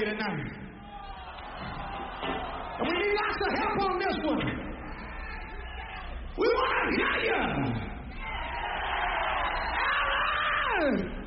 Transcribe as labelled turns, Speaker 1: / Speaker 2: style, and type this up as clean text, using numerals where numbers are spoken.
Speaker 1: you tonight. And we need lots of help on this one. We want to hear you. All right.